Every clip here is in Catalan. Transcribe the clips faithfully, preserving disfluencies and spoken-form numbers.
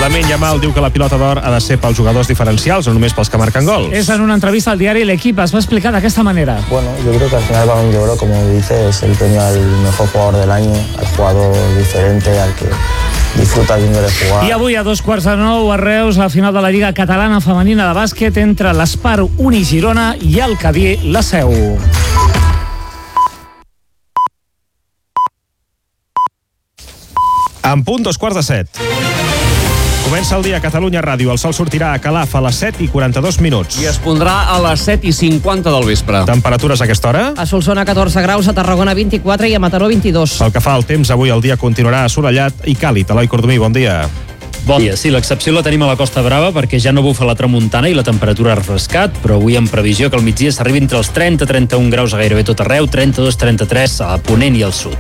Lamine Yamal diu que la pilota d'or ha de ser pels jugadors diferencials, no només pels que marquen gols. És en una entrevista al diari L'Equipo, es va explicar d'aquesta manera. Bueno, yo creo que al final el Balón de Oro, como dice, es el premio al mejor jugador del año, al jugador diferente, al que disfruta viendo de jugar. I avui a dos quarts de nou a Reus, la final de la Lliga Catalana Femenina de Bàsquet entre l'Espar Uni Girona i el Cadí La Seu. En punt, dos quarts de set. Comença el dia a Catalunya Ràdio. El sol sortirà a Calaf a les set i quaranta-dos minuts. I es pondrà a les set i cinquanta del vespre. Temperatures a aquesta hora? A Solsona catorze graus, a Tarragona vint-i-quatre i a Mataró vint-i-dos. Pel que fa al temps, avui el dia continuarà assolellat i càlid. Eloi Cordomí, bon dia. Bon dia. Sí, l'excepció la tenim a la Costa Brava perquè ja no bufa la tramuntana i la temperatura ha refrescat, però avui en previsió que al migdia s'arribi entre els trenta a trenta-un graus a gairebé tot arreu, trenta-dos a trenta-tres a Ponent i al sud.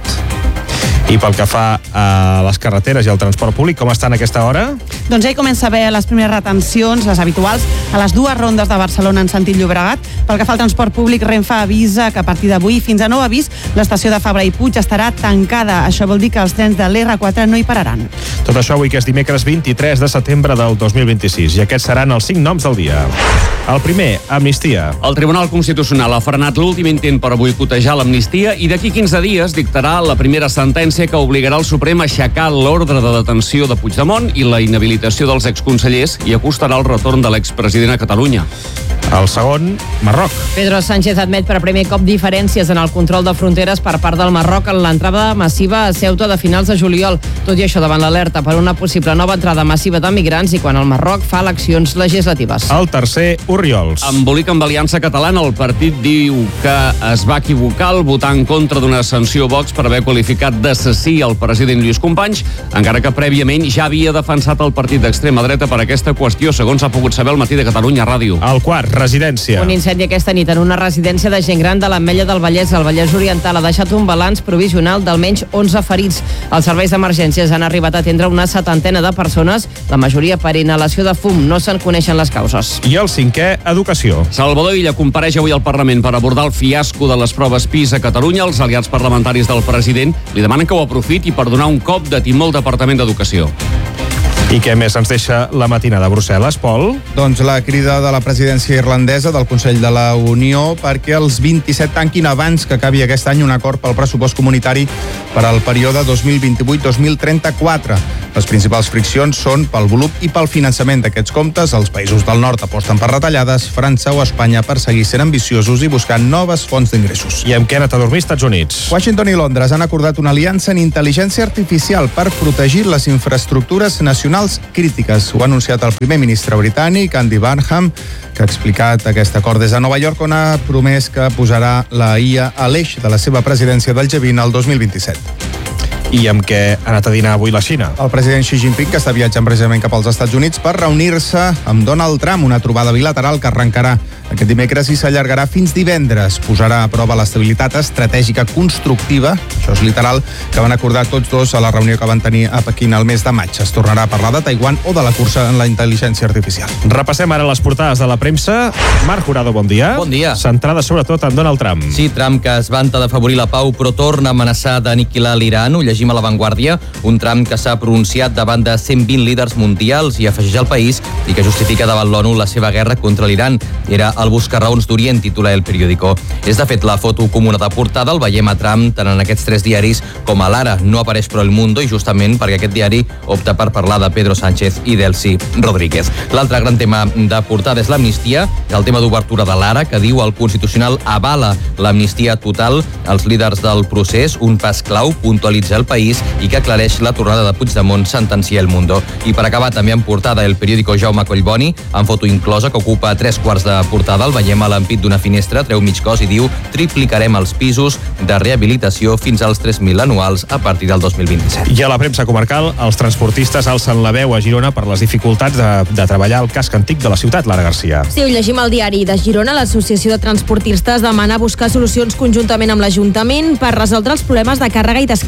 I pel que fa a les carreteres i al transport públic, com estan a aquesta hora? Doncs ja hi comença a haver les primeres retencions, les habituals, a les dues rondes de Barcelona en sentit Llobregat. Pel que fa al transport públic, Renfe avisa que a partir d'avui fins a nou avís l'estació de Fabra i Puig estarà tancada. Això vol dir que els trens de l'R quatre no hi pararan. Tot això avui que és dimecres vint-i-tres de setembre del dos mil vint-i-sis. I aquests seran els cinc noms del dia. El primer, amnistia. El Tribunal Constitucional ha frenat l'últim intent per boicotejar l'amnistia i d'aquí quinze dies dictarà la primera sentència que obligarà el Suprem a aixecar l'ordre de detenció de Puigdemont i la inhabilitació dels exconsellers i acostarà el retorn de l'expresident a Catalunya. El segon, Marroc. Pedro Sánchez admet per primer cop diferències en el control de fronteres per part del Marroc en l'entrada massiva a Ceuta de finals de juliol. Tot i això, davant l'alerta per una possible nova entrada massiva de migrants i quan el Marroc fa eleccions legislatives. El tercer, Oriols. Embolic amb Aliança Catalana, el partit diu que es va equivocar al votar en contra d'una sanció Vox per haver qualificat d'assassí el president Lluís Companys, encara que prèviament ja havia defensat el partit d'extrema dreta per aquesta qüestió, segons ha pogut saber el Matí de Catalunya Ràdio. El quart, residència. Un incendi aquesta nit en una residència de gent gran de l'Ametlla del Vallès, al Vallès Oriental, ha deixat un balanç provisional d'almenys onze ferits. Els serveis d'emergències han arribat a atendre una setantena de persones, la majoria per inhalació de fum. No se'n coneixen les causes. I el cinquè, educació. Salvador Illa compareix avui al Parlament per abordar el fiasco de les proves PISA a Catalunya. Els aliats parlamentaris del president li demanen que ho aprofiti per donar un cop de timó al Departament d'Educació. I què més ens deixa la matinada a Brussel·les, Pol? Doncs la crida de la presidència irlandesa del Consell de la Unió perquè els vint-i-set tanquin abans que acabi aquest any un acord pel pressupost comunitari per al període dos mil vint-i-vuit dos mil trenta-quatre. Les principals friccions són pel volum i pel finançament d'aquests comptes. Els països del nord aposten per retallades, França o Espanya per seguir sent ambiciosos i buscar noves fonts d'ingressos. I amb què ha anat a dormir Estats Units? Washington i Londres han acordat una aliança en intel·ligència artificial per protegir les infraestructures nacionals crítiques. Ho ha anunciat el primer ministre britànic, Andy Burnham, que ha explicat aquest acord des de Nova York, on ha promès que posarà la I A a l'eix de la seva presidència del G vint al dos mil vint-i-set. I amb què ha anat a dinar avui la Xina? El president Xi Jinping, que està viatjant precisament cap als Estats Units per reunir-se amb Donald Trump, una trobada bilateral que arrencarà aquest dimecres i s'allargarà fins divendres. Posarà a prova l'estabilitat estratègica constructiva, això és literal, que van acordar tots dos a la reunió que van tenir a Pequín el mes de maig. Es tornarà a parlar de Taiwan o de la cursa en la intel·ligència artificial. Repassem ara les portades de la premsa. Marc Jurado, bon dia. Bon dia. Centrada sobretot en Donald Trump. Sí, Trump, que es vanta d'afavorir la pau però torna a amenaçar d'aniquilar l'Iran. Ho llegim a La Vanguardia. Un Trump que s'ha pronunciat davant de cent vint líders mundials i afegeix al país i que justifica davant l'ONU la seva guerra contra l'Iran. Era el buscarraons d'Orient, titula El Periódico. És de fet la foto comuna de portada. El veiem a Trump tant en aquests tres diaris com a l'Ara. No apareix però El Mundo, i justament perquè aquest diari opta per parlar de Pedro Sánchez i d'Elsi Rodríguez. L'altre gran tema de portada és l'amnistia, el tema d'obertura de l'Ara, que diu el Constitucional avala l'amnistia total als líders del procés, un pas clau, puntualitza El País, i que aclareix la tornada de Puigdemont, sentencia El Mundo. I per acabar també en portada El Periódico Jaume Collboni, amb foto inclosa, que ocupa tres quarts de portada. El veiem a l'ampit d'una finestra, treu mig cos i diu: triplicarem els pisos de rehabilitació fins als tres mil anuals a partir del dos mil vint-i-set. I a la premsa comarcal, els transportistes alcen la veu a Girona per les dificultats de, de treballar al casc antic de la ciutat. Lara Garcia. Sí, ho llegim al diari de Girona. L'Associació de Transportistes demana buscar solucions conjuntament amb l'Ajuntament per resoldre els problemes de càrrega i descàrrega a la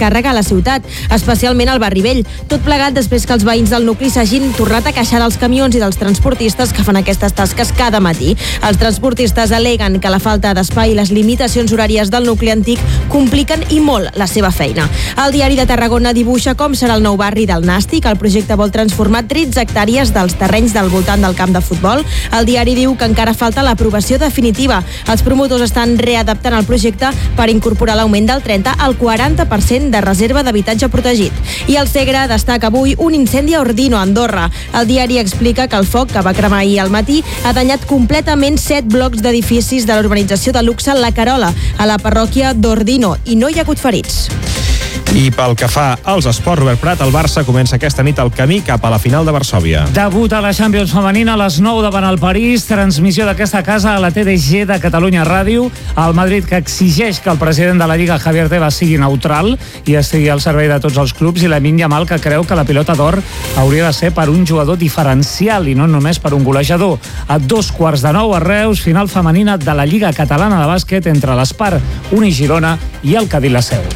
ciutat, especialment al barri vell. Tot plegat després que els veïns del nucli s'hagin tornat a queixar dels camions i dels transportistes que fan aquestes tasques cada matí. Els transportistes al·leguen que la falta d'espai i les limitacions horàries del nucli antic compliquen i molt la seva feina. El Diari de Tarragona dibuixa com serà el nou barri del Nàstic. El projecte vol transformar tretze hectàrees dels terrenys del voltant del camp de futbol. El diari diu que encara falta l'aprovació definitiva. Els promotors estan readaptant el projecte per incorporar l'augment del trenta al quaranta per cent de reserva d'habitatge protegit. I el Segre destaca avui un incendi a Ordino, a Andorra. El diari explica que el foc, que va cremar ahir al matí, ha danyat completament set blocs d'edificis de la urbanització de luxe La Carola, a la parròquia d'Ordino, i no hi ha hagut ferits. I pel que fa als esports, Robert Prat, el Barça comença aquesta nit el camí cap a la final de Varsòvia. Debut a la Champions femenina a les nou davant el París, transmissió d'aquesta casa a la T D G de Catalunya Ràdio. El Madrid, que exigeix que el president de la Lliga, Javier Tebas, sigui neutral i estigui al servei de tots els clubs, i Lamine Yamal, que creu que la pilota d'or hauria de ser per un jugador diferencial i no només per un golejador. A dos quarts de nou a Reus, final femenina de la Lliga Catalana de Bàsquet entre l'Espar Unigirona i el Cadí La Seu.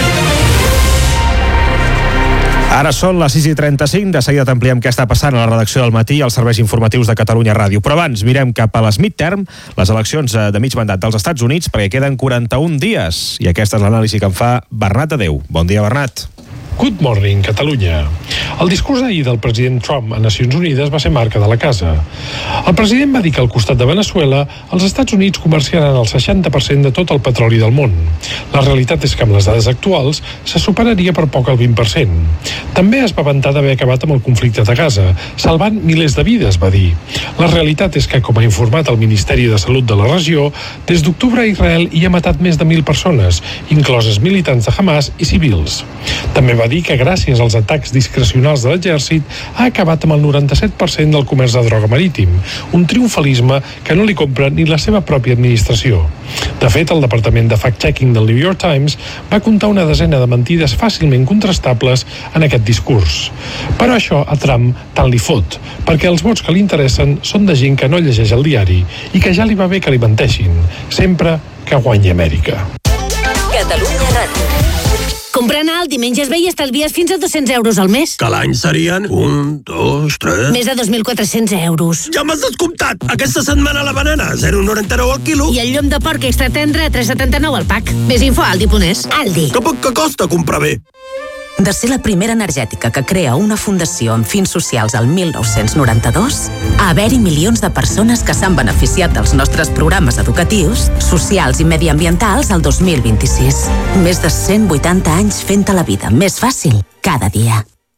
Ara són les sis i trenta-cinc, de seguida t'ampliem què està passant a la redacció del Matí i als serveis informatius de Catalunya Ràdio. Però abans mirem cap a les midterm, les eleccions de mig mandat dels Estats Units, perquè queden quaranta-un dies. I aquesta és l'anàlisi que en fa Bernat Adeu. Bon dia, Bernat. Good morning, Catalunya. El discurs d'ahir del president Trump a Nacions Unides va ser marca de la casa. El president va dir que al costat de Venezuela, els Estats Units comerciaran el seixanta per cent de tot el petroli del món. La realitat és que amb les dades actuals se superaria per poc el vint per cent. També es va vantar d'haver acabat amb el conflicte de Gaza, salvant milers de vides, va dir. La realitat és que, com ha informat el Ministeri de Salut de la regió, des d'octubre a Israel hi ha matat més de mil persones, incloses militants de Hamas i civils. També va dir que gràcies als atacs discrecionals de l'exèrcit ha acabat amb el noranta-set per cent del comerç de droga marítim, un triomfalisme que no li compra ni la seva pròpia administració. De fet, el departament de fact-checking del New York Times va comptar una desena de mentides fàcilment contrastables en aquest discurs. Però això a Trump tant li fot, perquè els vots que li interessen són de gent que no llegeix el diari i que ja li va bé que li menteixin, sempre que guanyi Amèrica. Catalunya Ràdio. Comprant alt i menges bé i estalvies fins a dos-cents euros al mes. Que l'any serien un, dos, tres... Més de dos mil quatre-cents euros. Ja m'has descomptat! Aquesta setmana la banana, zero coma noranta-nou al quilo. I el llom de porc extra tendre, tres coma setanta-nou al pack. Més info a Aldi punt es. Aldi. Que poc que costa comprar bé. De ser la primera energètica que crea una fundació amb fins socials al mil nou-cents noranta-dos, a haver-hi milions de persones que s'han beneficiat dels nostres programes educatius, socials i mediambientals al dos mil vint-i-sis. Més de cent vuitanta anys fent-te la vida més fàcil cada dia.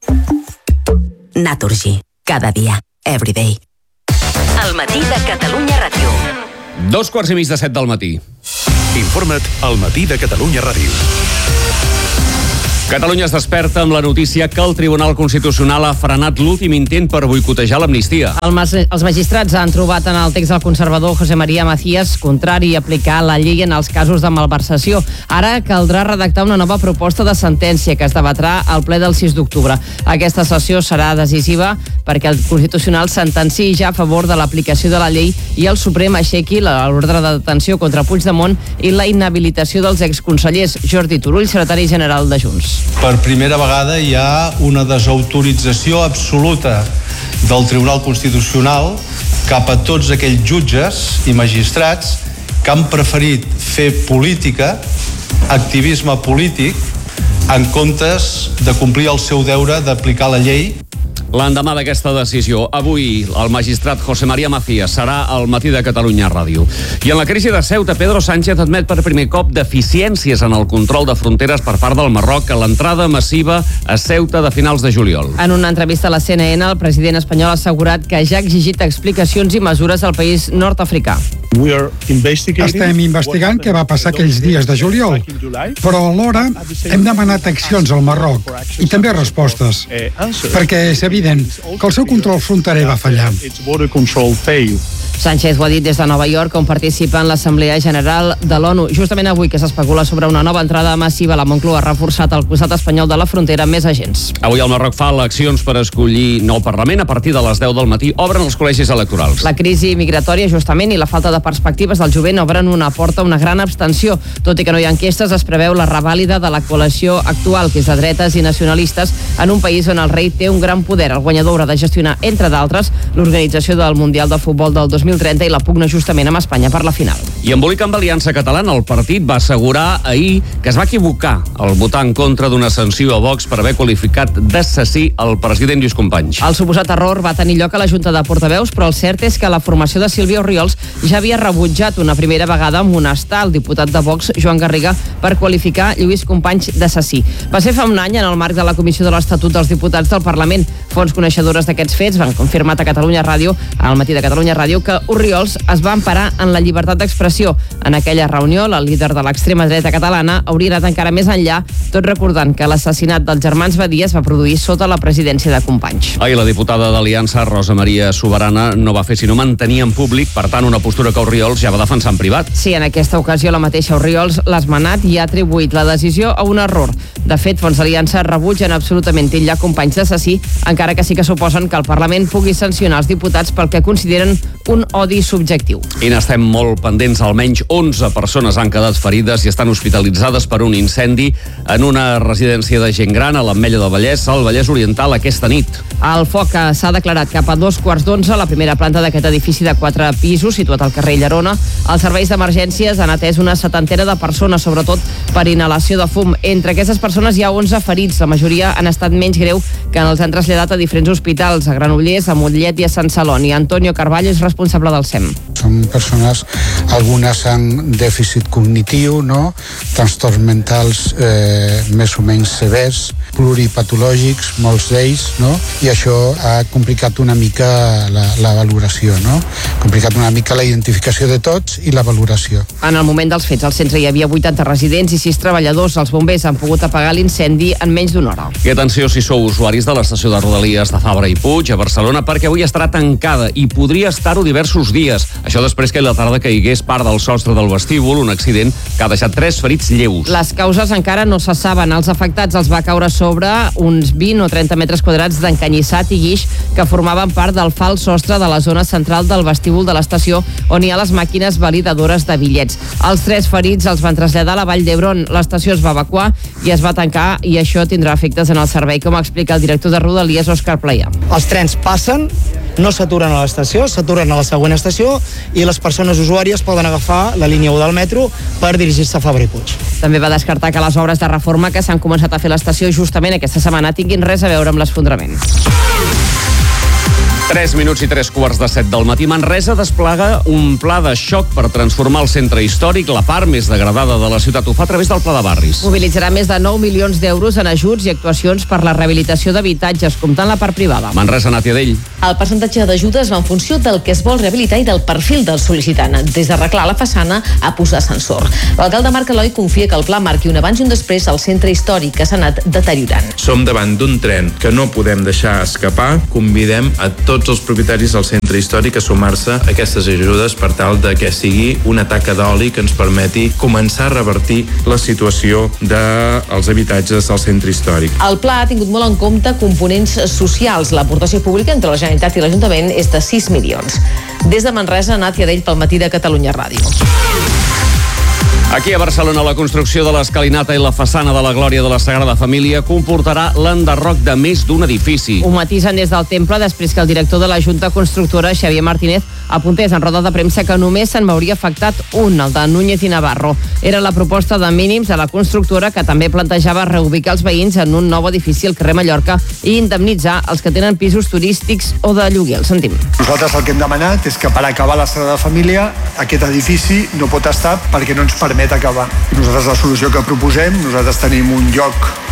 Naturgy. Cada dia. Every day. El matí de Catalunya Ràdio. Dos quarts i mig de set del matí. Informa't al Matí de Catalunya Ràdio. Catalunya es desperta amb la notícia que el Tribunal Constitucional ha frenat l'últim intent per boicotejar l'amnistia. El mas, els magistrats han trobat en el text del conservador José María Macías contrari a aplicar la llei en els casos de malversació. Ara caldrà redactar una nova proposta de sentència que es debatrà al ple del sis d'octubre. Aquesta sessió serà decisiva perquè el Constitucional sentenciï ja a favor de l'aplicació de la llei i el Suprem aixequi l'ordre de detenció contra Puigdemont i la inhabilitació dels exconsellers. Jordi Turull, secretari general de Junts. Per primera vegada hi ha una desautorització absoluta del Tribunal Constitucional cap a tots aquells jutges i magistrats que han preferit fer política, activisme polític, en comptes de complir el seu deure d'aplicar la llei. L'endemà d'aquesta decisió, avui el magistrat José María Macías serà al Matí de Catalunya Ràdio. I en la crisi de Ceuta, Pedro Sánchez admet per primer cop deficiències en el control de fronteres per part del Marroc a l'entrada massiva a Ceuta de finals de juliol. En una entrevista a la C N N, el president espanyol ha assegurat que ja ha exigit explicacions i mesures al país nord-africà. Estem investigant què va passar aquells dies de juliol, però alhora hem demanat accions al Marroc i també respostes, perquè és evident que el seu control fronterer va fallar. Sánchez ho ha dit des de Nova York, on participa en l'Assemblea General de l'ONU. Justament avui que s'especula sobre una nova entrada massiva, la Moncloa ha reforçat al costat espanyol de la frontera més agents. Avui el Marroc fa eleccions per escollir nou Parlament. A partir de les deu del matí obren els col·legis electorals. La crisi migratòria, justament, i la falta de perspectives del jovent obren una porta a una gran abstenció. Tot i que no hi ha enquestes, es preveu la revàlida de la coalició actual, que és de dretes i nacionalistes, en un país on el rei té un gran poder. El guanyador haurà de gestionar, entre d'altres, l'organització del Mundial de Futbol del dos mil trenta i la pugna justament amb Espanya per la final. I embolic amb Aliança Catalana, el partit va assegurar ahir que es va equivocar al votar en contra d'una sanció a Vox per haver qualificat d'assassí el president Lluís Companys. El suposat error va tenir lloc a la Junta de Portaveus, però el cert és que la formació de Sílvia Orriols ja havia rebutjat una primera vegada amonestar el diputat de Vox, Joan Garriga, per qualificar Lluís Companys d'assassí. Va ser fa un any en el marc de la Comissió de l'Estatut dels Diputats del Parlament. Fonts coneixedores d'aquests fets van confirmar a Catalunya Ràdio, al matí de Catalunya Ràdio, que Orriols es va emparar en la llibertat d'expressió. En aquella reunió, el líder de l'extrema dreta catalana hauria anat encara més enllà, tot recordant que l'assassinat dels germans Badia es va produir sota la presidència de Companys. Ahir la diputada d'Aliança, Rosa Maria Soberana, no va fer sinó mantenir en públic, per tant, una postura que Orriols ja va defensar en privat. Sí, en aquesta ocasió la mateixa Orriols l'ha esmenat i ha atribuït la decisió a un error. De fet, fons d'Aliança rebutgen absolutament titllar Companys d'assassí, encara que sí que suposen que el Parlament pugui sancionar els diputats pel que consideren un odi subjectiu. I n'estem molt pendents, almenys onze persones han quedat ferides i estan hospitalitzades per un incendi en una residència de gent gran a l'Ametlla del Vallès, al Vallès Oriental, aquesta nit. El foc s'ha declarat cap a dos quarts d'onze a la primera planta d'aquest edifici de quatre pisos, situat al carrer Llerona. Els serveis d'emergències han atès una setantena de persones, sobretot per inhalació de fum. Entre aquestes persones hi ha onze ferits, la majoria han estat menys greu, que els han traslladat a diferents hospitals, a Granollers, a Mollet i a Sant Celoni. Antonio Carballo és responsable del S E M. Són persones, algunes amb dèficit cognitiu, no? Trastorns mentals eh, més o menys severs, pluripatològics, molts d'ells, no? I això ha complicat una mica la, la valoració, no? Complicat una mica la identificació de tots i la valoració. En el moment dels fets, al centre hi havia vuitanta residents i sis treballadors. Els bombers han pogut apagar l'incendi en menys d'una hora. I atenció si sou usuaris de l'estació de Rodalies de Fabra i Puig, a Barcelona, perquè avui estarà tancada i podria estar-ho diversos dies. Això després que a la tarda caigués part del sostre del vestíbul, un accident que ha deixat tres ferits lleus. Les causes encara no se saben. Els afectats els va caure sobre uns vint o trenta metres quadrats d'encanyissat i guix que formaven part del fals sostre de la zona central del vestíbul de l'estació, on hi ha les màquines validadores de bitllets. Els tres ferits els van traslladar a la Vall d'Hebron. L'estació es va evacuar i es va tancar, i això tindrà efectes en el servei, com explica el director de Rodalies, Òscar Playà. Els trens passen, no s'aturen a l'estació, s'aturen a la següent estació i les persones usuàries poden agafar la línia u del metro per dirigir-se a Fabra i Puig. També va descartar que les obres de reforma que s'han començat a fer a l'estació justament aquesta setmana tinguin res a veure amb l'esfondrament. tres minuts i tres quarts de set del matí. Manresa desplega un pla de xoc per transformar el centre històric, la part més degradada de la ciutat. Ho fa a través del pla de barris. Mobilitzarà més de nou milions d'euros en ajuts i actuacions per la rehabilitació d'habitatges, comptant la part privada. Manresa, Nàtia Dell. El percentatge d'ajudes va en funció del que es vol rehabilitar i del perfil del sol·licitant, des d'arreglar la façana a posar ascensor. L'alcalde Marc Eloi confia que el pla marqui un abans i un després al centre històric, que s'ha anat deteriorant. Som davant d'un tren que no podem deixar escapar. Convidem a tots els propietaris del centre històric a sumar-se a aquestes ajudes per tal de que sigui una taca d'oli que ens permeti començar a revertir la situació dels habitatges del centre històric. El pla ha tingut molt en compte components socials. L'aportació pública entre la Generalitat i l'Ajuntament és de sis milions. Des de Manresa, Nàtia Dell pel matí de Catalunya Ràdio. Aquí a Barcelona, la construcció de l'escalinata i la façana de la Glòria de la Sagrada Família comportarà l'enderroc de més d'un edifici. Ho matisen des del temple després que el director de la Junta Constructora, Xavier Martínez, apuntés en roda de premsa que només se'n m'hauria afectat un, el de Núñez i Navarro. Era la proposta de mínims de la constructora, que també plantejava reubicar els veïns en un nou edifici al carrer Mallorca i indemnitzar els que tenen pisos turístics o de lloguer. El sentim. Nosaltres el que hem demanat és que per acabar la Sagrada Família aquest edifici no pot estar perquè no ens permet acabar. Nosaltres la solució que proposem, nosaltres tenim un lloc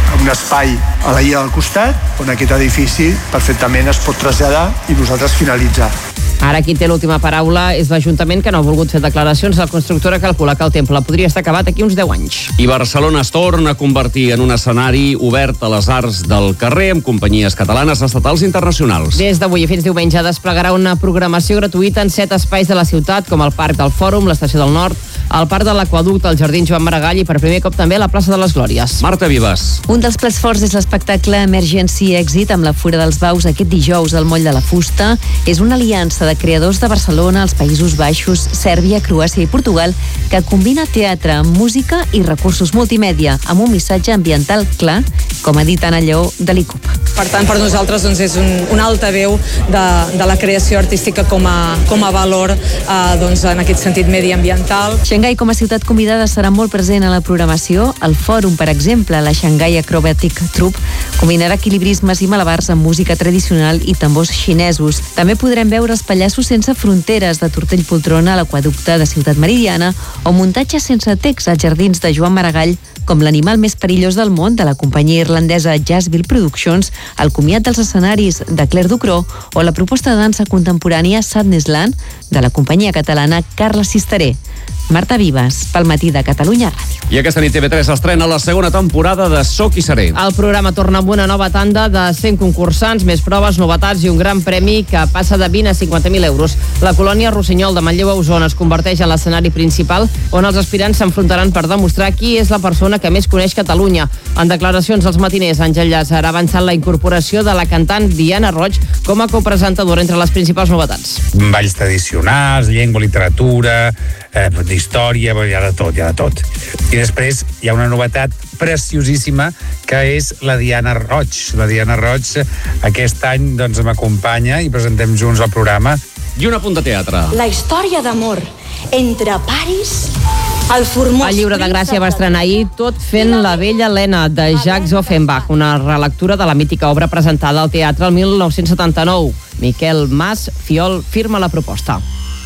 un espai a la illa del costat on aquest edifici perfectament es pot traslladar i nosaltres finalitzar. Ara qui té l'última paraula és l'Ajuntament, que no ha volgut fer declaracions. La constructora calcula que el temple podria estar acabat aquí uns deu anys. I Barcelona es torna a convertir en un escenari obert a les arts del carrer amb companyies catalanes, estatals i internacionals. Des d'avui fins diumenge desplegarà una programació gratuïta en set espais de la ciutat, com el Parc del Fòrum, l'Estació del Nord, el Parc de l'Aqüeducte, el Jardí Joan Maragall i per primer cop també la plaça de les Glòries. Marta Vives. Un dels plats forts és l'espectacle Emergency Exit amb la Fura dels Baus aquest dijous al Moll de la Fusta. És una aliança de creadors de Barcelona, els Països Baixos, Sèrbia, Croàcia i Portugal que combina teatre, música i recursos multimèdia amb un missatge ambiental clar, com ha dit Anna Lleó de l'I C U P. Per tant, per nosaltres doncs, és un, una altaveu de, de la creació artística com a, com a valor eh, doncs, en aquest sentit mediambiental. Xangai com a ciutat convidada serà molt present a la programació. El fòrum, per exemple, la Shanghai Acrobatic Troupe, combinarà equilibrismes i malabars amb música tradicional i tambors xinesos. També podrem veure els pallassos sense fronteres de Tortell Poltrona a l'Aqüeducte de Ciutat Meridiana o muntatges sense text als jardins de Joan Maragall, com l'animal més perillós del món de la companyia irlandesa Jazzville Productions, el comiat dels escenaris de Claire Ducrot o la proposta de dansa contemporània Sadnessland de la companyia catalana Carla Sisteré. Marta Vives, pel Matí de Catalunya Ràdio. I aquesta nit T V tres estrena la segona temporada de Soc i Seré. El programa torna amb una nova tanda de cent concursants, més proves, novetats i un gran premi que passa de vint a cinquanta mil euros. La colònia Rossinyol de Manlleu a Osona es converteix en l'escenari principal on els aspirants s'enfrontaran per demostrar qui és la persona que més coneix Catalunya. En declaracions als matiners, Àngel Llàcer ha avançat la incorporació de la cantant Diana Roig com a copresentadora entre les principals novetats. Balls tradicionals, llengua, literatura, eh, d'història, hi ha de tot, hi ha de tot. I després hi ha una novetat preciosíssima que és la Diana Roig. La Diana Roig aquest any doncs, m'acompanya i presentem junts el programa. I un apunt de teatre. La història d'amor entre Paris, el formós... El Llibre de Gràcia va estrenar ahir Tot fent la vella Helena, de Jacques Offenbach, una relectura de la mítica obra presentada al teatre el mil nou-cents setanta-nou. Miquel Mas Fiol firma la proposta.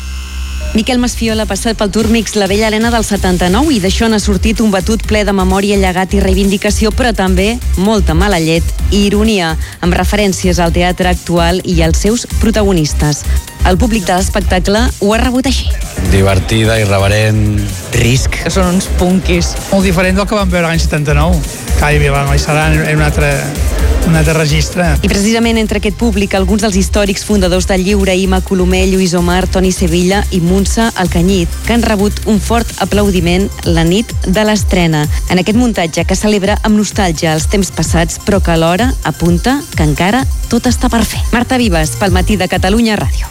Miquel Masfiol ha passat pel Turmix La vella Helena del setanta-nou i d'això n'ha sortit un batut ple de memòria, llegat i reivindicació, però també molta mala llet i ironia, amb referències al teatre actual i als seus protagonistes. El públic de l'espectacle ho ha rebut així. Divertida, irreverent, risc. Que són uns punquis. Molt diferent del que vam veure l'any setanta-nou. Cada dia va serà en un altre... un altre registre. I precisament entre aquest públic, alguns dels històrics fundadors del Lliure, Ima Colomer, Lluís Omar, Toni Sevilla i Montse Alcanyit, que han rebut un fort aplaudiment la nit de l'estrena. En aquest muntatge que celebra amb nostàlgia els temps passats, però que alhora apunta que encara tot està per fer. Marta Vives, pel Matí de Catalunya Ràdio.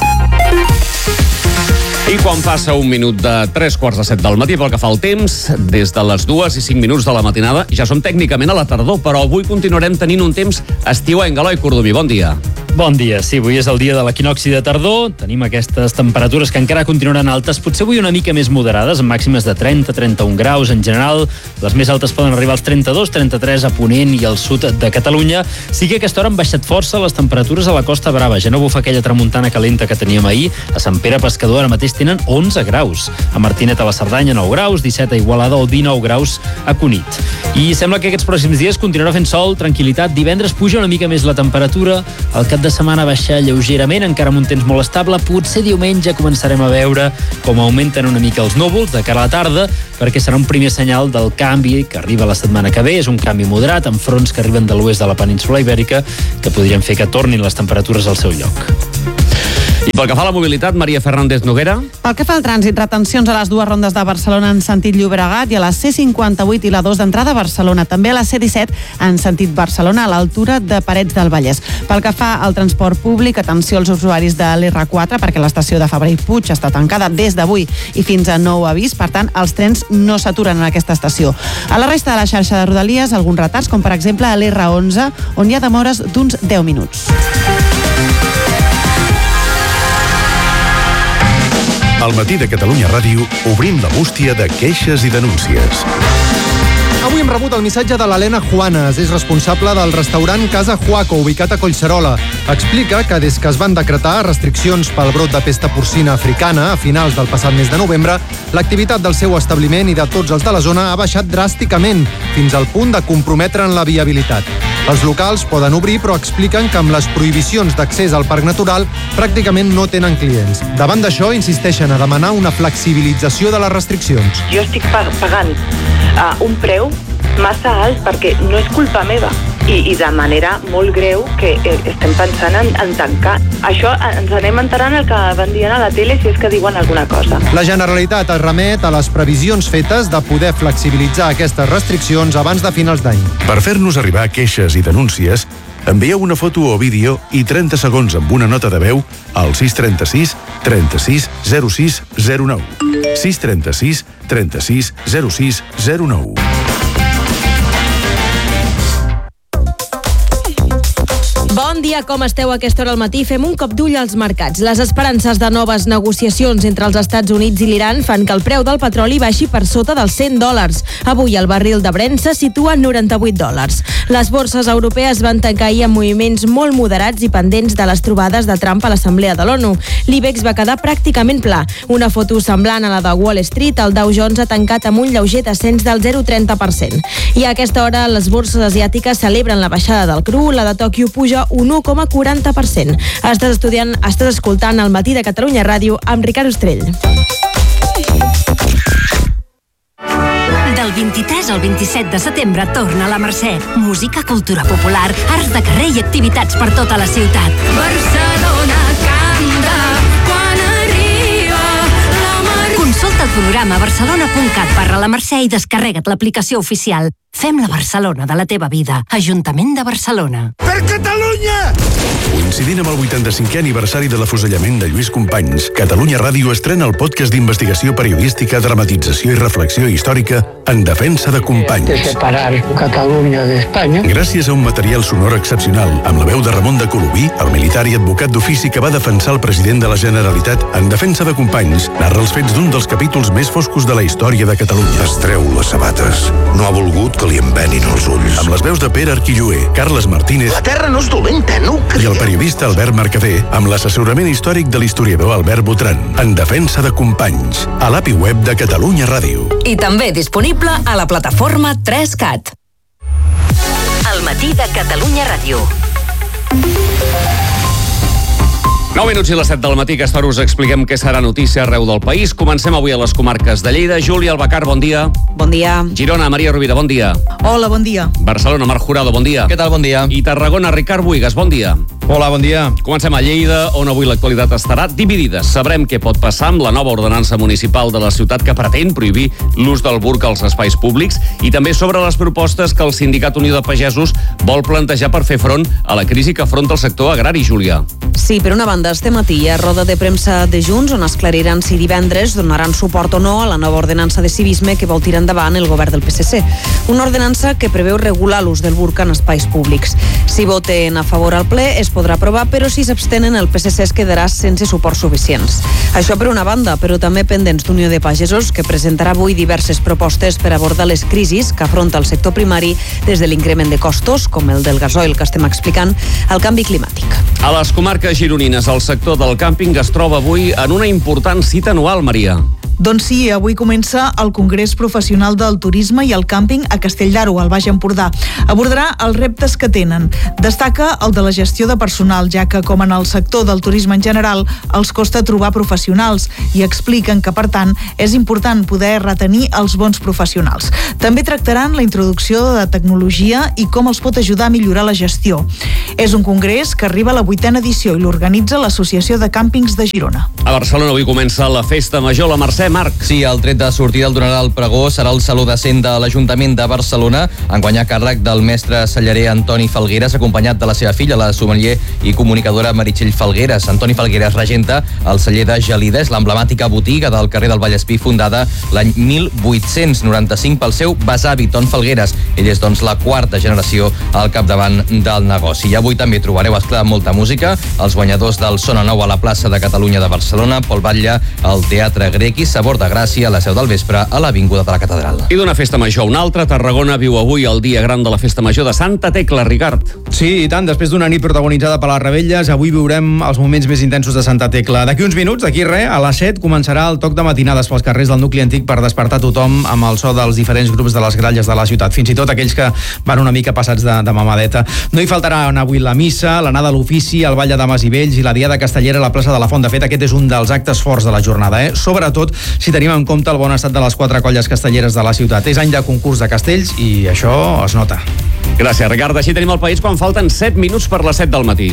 I quan passa un minut de tres quarts de set del matí, pel que fa al temps, des de les dues i cinc minuts de la matinada, ja som tècnicament a la tardor, però avui continuarem tenint un temps estiuenc. Eloi Cordomí, bon dia. Bon dia, sí, avui és el dia de l'equinocci de tardor, tenim aquestes temperatures que encara continuaran altes, potser avui una mica més moderades, amb màximes de trenta a trenta-un graus en general, les més altes poden arribar als trenta-dos a trenta-tres a Ponent i al sud de Catalunya. Sí que a aquesta hora han baixat força les temperatures a la Costa Brava, ja no bufa aquella tramuntana calenta que teníem ahir. A Sant Pere Pescador ara mateix tenen onze graus, a Martinet a la Cerdanya nou graus, disset a Igualada o dinou graus a Cunit. I sembla que aquests pròxims dies continuarà fent sol, tranquil·litat, divendres puja una mica més la temperatura, el cap de setmana baixar lleugerament, encara amb un temps molt estable. Potser diumenge començarem a veure com augmenten una mica els núvols de cara a la tarda, perquè serà un primer senyal del canvi que arriba la setmana que ve. És un canvi moderat, amb fronts que arriben de l'oest de la península Ibèrica, que podrien fer que tornin les temperatures al seu lloc. I pel que fa a la mobilitat, Maria Fernández Noguera. Pel que fa al trànsit, retencions a les dues rondes de Barcelona en sentit Llobregat i a la C cinquanta-vuit i la dos d'entrada a Barcelona. També a la C disset en sentit Barcelona, a l'altura de Parets del Vallès. Pel que fa al transport públic, atenció als usuaris de l'R quatre, perquè l'estació de Fabra i Puig està tancada des d'avui i fins a nou avís. Per tant, els trens no s'aturen en aquesta estació. A la resta de la xarxa de Rodalies, alguns retards, com per exemple a l'R onze, on hi ha demores d'uns deu minuts. Al Matí de Catalunya Ràdio obrim la bústia de queixes i denúncies. Avui hem rebut el missatge de l'Helena Juanes, és responsable del restaurant Casa Juaco, ubicat a Collserola. Explica que des que es van decretar restriccions pel brot de pesta porcina africana a finals del passat mes de novembre, l'activitat del seu establiment i de tots els de la zona ha baixat dràsticament, fins al punt de comprometre'n la viabilitat. Els locals poden obrir, però expliquen que amb les prohibicions d'accés al parc natural pràcticament no tenen clients. Davant d'això, insisteixen a demanar una flexibilització de les restriccions. Jo estic pagant uh, un preu massa alt perquè no és culpa meva i, i de manera molt greu que eh, estem pensant en, en tancar. Això ens anem enterant el que van dient a la tele si és que diuen alguna cosa. La Generalitat es remet a les previsions fetes de poder flexibilitzar aquestes restriccions abans de finals d'any. Per fer-nos arribar queixes i denúncies, envieu una foto o vídeo i trenta segons amb una nota de veu al sis trenta-sis trenta-sis zero sis zero nou. sis trenta-sis trenta-sis zero sis zero nou. Bon dia, com esteu a aquesta hora al matí? Fem un cop d'ull als mercats. Les esperances de noves negociacions entre els Estats Units i l'Iran fan que el preu del petroli baixi per sota dels cent dòlars. Avui el barril de Brent se situa en noranta-vuit dòlars. Les borses europees van tancar ahir amb moviments molt moderats i pendents de les trobades de Trump a l'Assemblea de l'ONU. L'IBEX va quedar pràcticament pla. Una foto semblant a la de Wall Street, el Dow Jones ha tancat amb un lleuger descens del zero coma trenta per cent. I a aquesta hora les borses asiàtiques celebren la baixada del cru, la de Tòquio puja un u coma quaranta per cent. Estàs estudiant, estàs escoltant el Matí de Catalunya Ràdio amb Ricard Ostrell. Del vint-i-tres al vint-i-set de setembre torna a la Mercè. Música, cultura popular, arts de carrer i activitats per tota la ciutat. Barcelona canta quan arriba la Mercè. Consulta el programa barcelona punt cat barra la Mercè i descarrega't l'aplicació oficial. Fem la Barcelona de la teva vida. Ajuntament de Barcelona. Per Catalunya! Coincidint amb el vuitanta-cinquè aniversari de l'afusellament de Lluís Companys, Catalunya Ràdio estrena el podcast d'investigació periodística, dramatització i reflexió històrica en defensa de Companys. De separar Catalunya d'Espanya. Gràcies a un material sonor excepcional, amb la veu de Ramon de Colobí, el militar i advocat d'ofici que va defensar el president de la Generalitat en defensa de Companys, narra els fets d'un dels capítols més foscos de la història de Catalunya. Es treu les sabates. No ha volgut que li envenin els ulls. Amb les veus de Pere Arquilloé, Carles Martínez... La terra no és dolenta, no ho creiem. I el periodista Albert Mercader, amb l'assessorament històric de l'historiador Albert Botran, en defensa de Companys, a l'A P I web de Catalunya Ràdio. I també disponible a la plataforma tres cat. El Matí de Catalunya Ràdio. nou minuts i les set del matí, a aquesta hora us expliquem què serà notícia arreu del país. Comencem avui a les comarques de Lleida. Júlia Albacar, bon dia. Bon dia. Girona, Maria Rovira, bon dia. Hola, bon dia. Barcelona, Marc Jurado, bon dia. Què tal, bon dia. I Tarragona, Ricard Buigas, bon dia. Hola, bon dia. Comencem a Lleida, on avui l'actualitat estarà dividida. Sabrem què pot passar amb la nova ordenança municipal de la ciutat que pretén prohibir l'ús del burca als espais públics i també sobre les propostes que el Sindicat Unió de Pagesos vol plantejar per fer front a la crisi que afronta el sector agrari, Júlia. Sí, per una banda, este matí hi ha roda de premsa de Junts on esclariran si divendres donaran suport o no a la nova ordenança de civisme que vol tirar endavant el govern del P S C. Una ordenança que preveu regular l'ús del burca en espais públics. Si voten a favor al ple es podrà aprovar, però si s'abstenen el P S C es quedarà sense suports suficients. Això per una banda, però també pendents d'Unió de Pagesos, que presentarà avui diverses propostes per abordar les crisis que afronta el sector primari, des de l'increment de costos, com el del gasoil que estem explicant, al canvi climàtic. A les comarques gironines, el sector del càmping es troba avui en una important cita anual, Maria. Doncs sí, avui comença el Congrés Professional del Turisme i el Càmping a Castelldaro, al Baix Empordà. Abordarà els reptes que tenen. Destaca el de la gestió de personal, ja que, com en el sector del turisme en general, els costa trobar professionals i expliquen que, per tant, és important poder retenir els bons professionals. També tractaran la introducció de tecnologia i com els pot ajudar a millorar la gestió. És un congrés que arriba a la vuitena edició i l'organitza l'Associació de Càmpings de Girona. A Barcelona avui comença la Festa Major, la Mercè. Marc. Sí, el tret de sortida el donarà el pregó, serà el Saló de Cent de l'Ajuntament de Barcelona, en guanyar càrrec del mestre cellarer Antoni Falgueres, acompanyat de la seva filla, la sommelier i comunicadora Meritxell Falgueres. Antoni Falgueres regenta el celler de Gelida, és l'emblemàtica botiga del carrer del Vallespí, fundada l'any mil vuit-cents noranta-cinc pel seu besavi, Ton Falgueres. Ell és, doncs, la quarta generació al capdavant del negoci. I avui també trobareu, esclar, molta música. Els guanyadors del Sona Nou a la plaça de Catalunya de Barcelona, Pol Batlle, al Teatre Grec i Sabor de Gràcia, a la Seu del Vespre, a l'Avinguda de la Catedral. I d'una festa major una altra, Tarragona viu avui el dia gran de la festa major de Santa Tecla, Ricard. Sí, i tant, després d'una nit protagonitzada per les revetlles, avui viurem els moments més intensos de Santa Tecla. D'aquí uns minuts, d'aquí res, a les set començarà el toc de matinades pels carrers del nucli antic per despertar tothom amb el so dels diferents grups de les gralles de la ciutat, fins i tot aquells que van una mica passats de, de mamadeta. No hi faltaran avui la missa, l'anada a l'ofici, el ball de dames i vells i la diada castellera a la plaça de la Font. De fet, aquest és un dels actes forts de la jornada, eh? Sobretot si tenim en compte el bon estat de les quatre colles castelleres de la ciutat. És any de concurs de castells i això es nota. Gràcies, Ricard. Així tenim el país quan falten set minuts per les set del matí.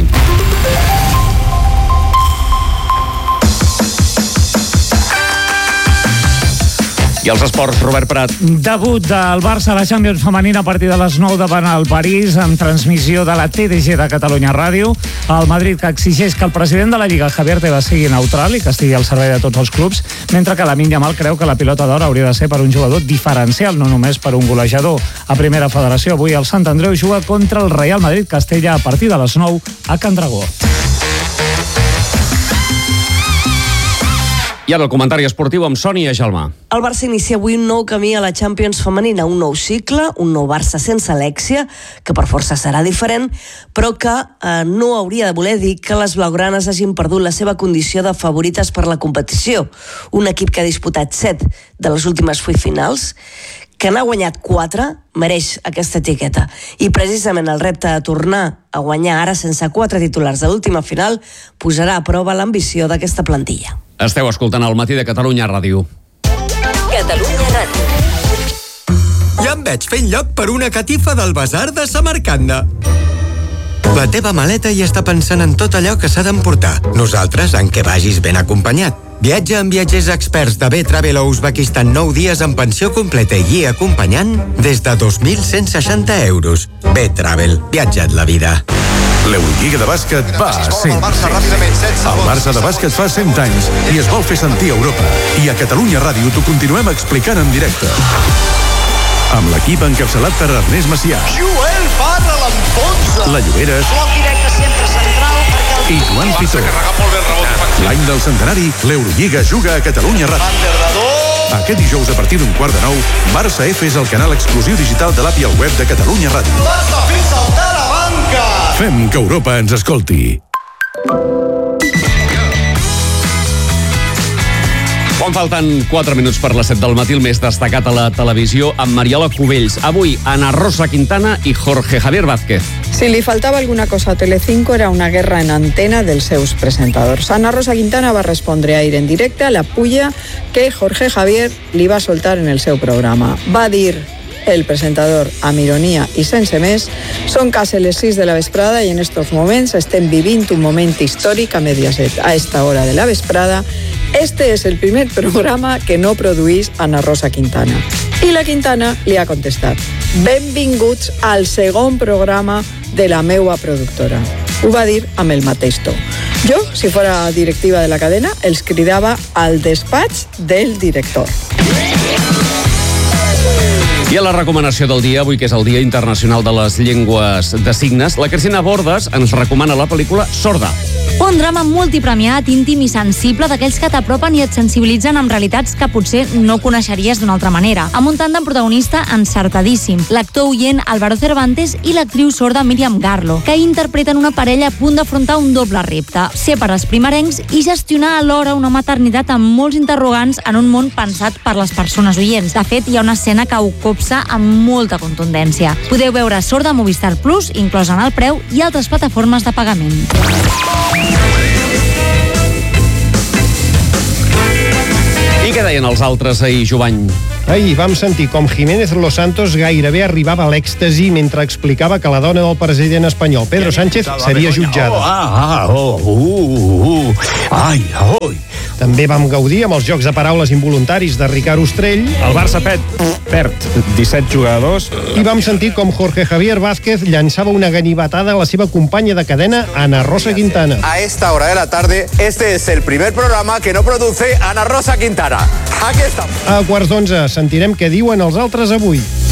I els esports, Robert Prat. Debut del Barça a la Champions femenina a partir de les nou davant el París, amb transmissió de la T D G de Catalunya Ràdio. El Madrid, que exigeix que el president de la Lliga, Javier Tebas, sigui neutral i que estigui al servei de tots els clubs, mentre que Lamine Yamal creu que la pilota d'or hauria de ser per un jugador diferencial, no només per un golejador. A Primera Federació, avui el Sant Andreu juga contra el Real Madrid Castella a partir de les nou a Can Dragó. I ara el comentari esportiu amb Sònia Gelmà. El Barça inicia avui un nou camí a la Champions femenina, un nou cicle, un nou Barça sense Alexia, que per força serà diferent, però que eh, no hauria de voler dir que les blaugranes hagin perdut la seva condició de favorites per la competició. Un equip que ha disputat set de les últimes vuit finals, que n'ha guanyat quatre, mereix aquesta etiqueta. I precisament el repte de tornar a guanyar ara sense quatre titulars de l'última final posarà a prova l'ambició d'aquesta plantilla. Esteu escoltant el Matí de Catalunya Ràdio. Catalunya Ràdio. Ja em veig fent lloc per una catifa del Basar de Samarcanda. La teva maleta ja està pensant en tot allò que s'ha d'emportar. Nosaltres, en què vagis ben acompanyat. Viatja amb viatgers experts de B-Travel a Uzbekistan nou dies amb pensió completa i guia acompanyant des de dos mil cent seixanta euros. B-Travel, viatja't la vida. L'Eurolliga de bàsquet va a cent. El Barça de bàsquet fa cent anys i es vol fer sentir a Europa. I a Catalunya Ràdio t'ho continuem explicant en directe. Amb l'equip encapçalat per Ernest Macià. Joel Parra l'enfonsa. La Lloberes. Bloc directe sempre central. I Joan Fitó. L'any del centenari, l'Eurolliga juga a Catalunya Ràdio. Aquest dijous a partir d'un quart de nou, Barça F és el canal exclusiu digital de l'app i el web de Catalunya Ràdio. Barça fins saltar a banca. Fem que Europa ens escolti. Quan falten quatre minuts per les set del matí, el més destacat a la televisió amb Mariola Cubells. Avui, Ana Rosa Quintana i Jorge Javier Vázquez. Si li faltava alguna cosa a Telecinco era una guerra en antena dels seus presentadors. Ana Rosa Quintana va respondre a ir en directe a la pulla que Jorge Javier li va soltar en el seu programa. Va dir el presentador amb ironia i sense més: són quasi les sis de la vesprada i en estos moments estem vivint un moment històric a Mediaset. A esta hora de la vesprada, este és el primer programa que no produís Ana Rosa Quintana. I la Quintana li ha contestat: benvinguts al segon programa de la meua productora. Ho va dir amb el mateix to. Jo, si fora directiva de la cadena, els cridava al despatx del director. I a la recomanació del dia, avui que és el Dia Internacional de les Llengües de Signes, la Cristina Bordes ens recomana la pel·lícula Sorda. Un drama multipremiat, íntim i sensible, d'aquells que t'apropen i et sensibilitzen amb realitats que potser no coneixeries d'una altra manera. Amb un tàndem protagonista encertadíssim, l'actor oient Álvaro Cervantes i l'actriu sorda Míriam Garlo, que interpreten una parella a punt d'afrontar un doble repte: ser pares primerencs i gestionar alhora una maternitat amb molts interrogants en un món pensat per les persones oients. De fet, hi ha una escena que ho copsa amb molta contundència. Podeu veure Sorda a Movistar Plus, inclòs en el preu, i altres plataformes de pagament. I què deien els altres ahir, Jovany? Ahir vam sentir com Jiménez Los Santos gairebé arribava a l'èxtasi mentre explicava que la dona del president espanyol, Pedro Sánchez, seria jutjada. Oh, ah, oh, uh, uh, ai, oi. També vam gaudir amb els jocs de paraules involuntaris de Ricard Ostrell. El Barça pet, perd disset jugadors. I vam sentir com Jorge Javier Vázquez llançava una ganivetada a la seva companya de cadena, Ana Rosa Quintana. A esta hora de la tarde, este es el primer programa que no produce Ana Rosa Quintana. Aquí estamos. A quarts d'onze sentirem què diuen els altres avui.